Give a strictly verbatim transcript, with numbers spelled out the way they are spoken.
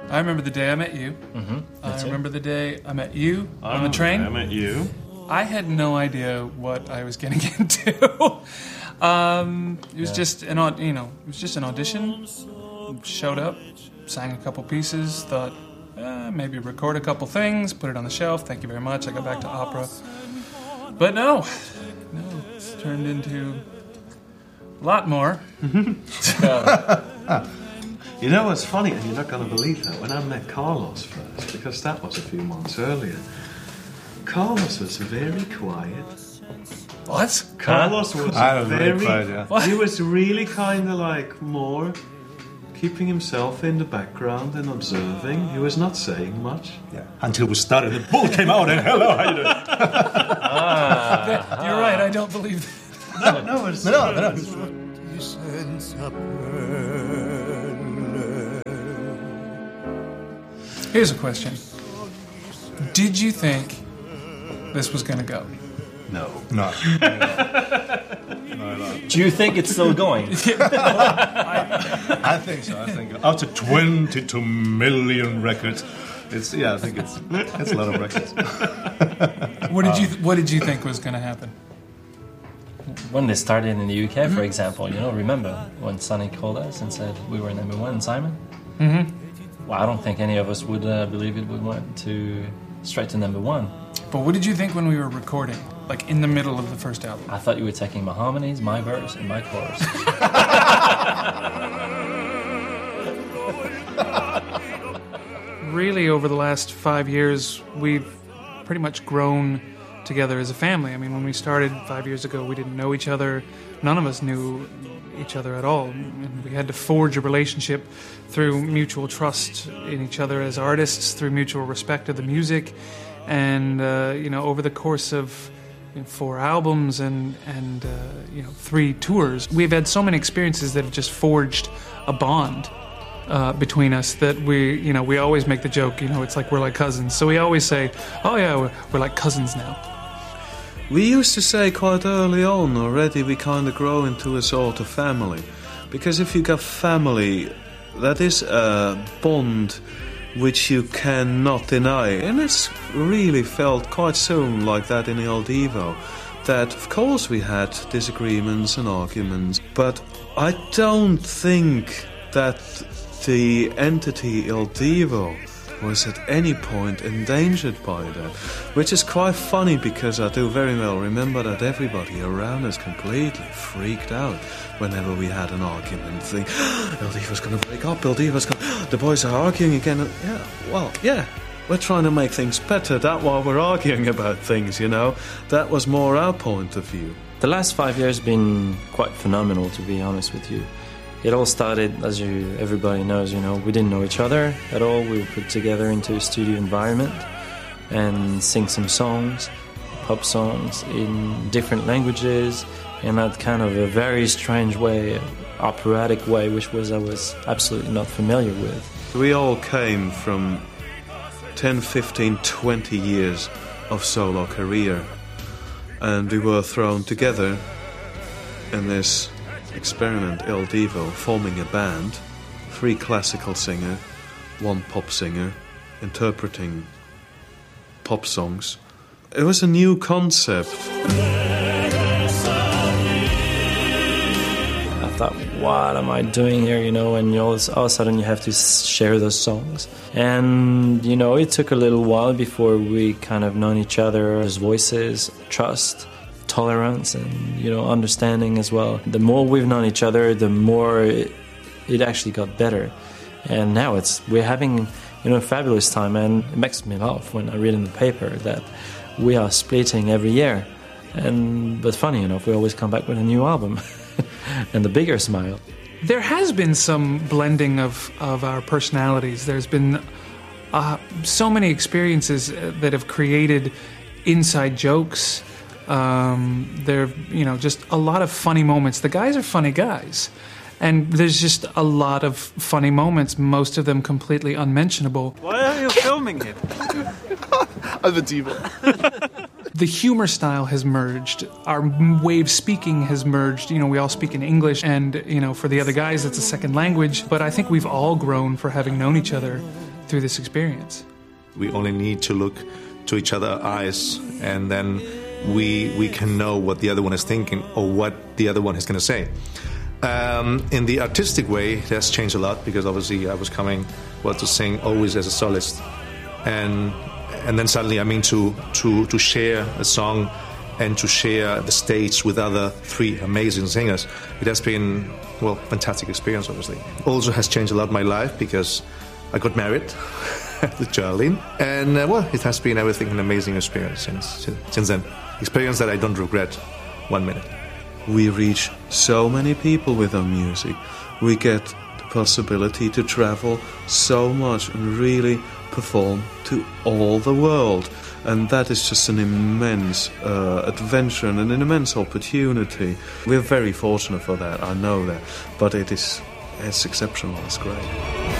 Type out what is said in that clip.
I remember the day I met you. Mm-hmm. I remember the day I met you oh, on the train. I met you. I had no idea what I was getting into. um, it was yeah. just an aud- you know, it was just an audition. Showed up, sang a couple pieces, thought eh, maybe record a couple things, put it on the shelf. Thank you very much. I got back to opera, but no, no, it's turned into a lot more. You know what's funny, and you're not going to believe that, when I met Carlos first, because that was a few months earlier, Carlos was very quiet. What? Carlos was I very, very quiet, yeah. He was really kind of like more keeping himself in the background and observing. He was not saying much. Yeah. Until we started, the bull came out and hello, how you doing? ah, You're right, I don't believe that. No, no, it's no, no, no, no. Here's a question. Did you think this was going to go? No. No. no, no. Do you think it's still going? I think so. I think after twenty-two million records, it's yeah. I think it's it's a lot of records. What did you What did you think was going to happen? When they started in the U K, for example, you know, remember when Sonny called us and said we were number one, Simon? Mm-hmm. Well, I don't think any of us would uh, believe it would went to straight to number one. But what did you think when we were recording, like in the middle of the first album? I thought you were taking my harmonies, my verse, and my chorus. Really, over the last five years, we've pretty much grown together as a family. I mean, when we started five years ago, we didn't know each other. None of us knew each other at all. And we had to forge a relationship through mutual trust in each other as artists, through mutual respect of the music. And, uh, you know, over the course of you know, four albums and, and uh, you know, three tours, we've had so many experiences that have just forged a bond uh, between us that we, you know, we always make the joke, you know, it's like we're like cousins. So we always say, oh yeah, we're, we're like cousins now. We used to say quite early on already we kind of grow into a sort of family. Because if you got family, that is a bond which you cannot deny. And it's really felt quite soon like that in Il Divo. That, of course, we had disagreements and arguments, but I don't think that the entity Il Divo was at any point endangered by that. Which is quite funny because I do very well remember that everybody around us completely freaked out whenever we had an argument. Think, Il Divo's going to break up, Il Divo's going to... The boys are arguing again. And yeah, well, yeah, we're trying to make things better. That's why we're arguing about things, you know. That was more our point of view. The last five years have been quite phenomenal, to be honest with you. It all started, as you everybody knows, you know, we didn't know each other at all. We were put together into a studio environment and sing some songs, pop songs in different languages, in that kind of a very strange way, operatic way, which was I was absolutely not familiar with. We all came from ten, fifteen, twenty years of solo career, and we were thrown together in this experiment, Il Divo, forming a band, three classical singers, one pop singer, interpreting pop songs. It was a new concept. I thought, what am I doing here, you know, and all, all of a sudden you have to share those songs. And, you know, it took a little while before we kind of known each other's voices, trust, tolerance, and, you know, understanding as well. The more we've known each other, the more it, it actually got better. And now it's we're having, you know, a fabulous time, and it makes me laugh when I read in the paper that we are splitting every year. And but funny enough, we always come back with a new album and the bigger smile. There has been some blending of, of our personalities. There's been uh, so many experiences that have created inside jokes. Um, there, you know, just a lot of funny moments. The guys are funny guys, and there's just a lot of funny moments. Most of them completely unmentionable. Why are you filming it? I'm a diva. The humor style has merged. Our way of speaking has merged. You know, we all speak in English, and, you know, for the other guys, it's a second language. But I think we've all grown for having known each other through this experience. We only need to look to each other's eyes, and then we we can know what the other one is thinking or what the other one is going to say. Um, in the artistic way, it has changed a lot, because obviously I was coming well to sing always as a soloist, and and then suddenly I mean to to to share a song and to share the stage with other three amazing singers. It has been, well, fantastic experience, obviously. Also has changed a lot my life, because I got married to Charlene, and uh, well, it has been everything an amazing experience since since then. Experience that I don't regret one minute. We reach so many people with our music. We get the possibility to travel so much and really perform to all the world. And that is just an immense uh, adventure and an immense opportunity. We're very fortunate for that, I know that. But it is, it's exceptional, it's great.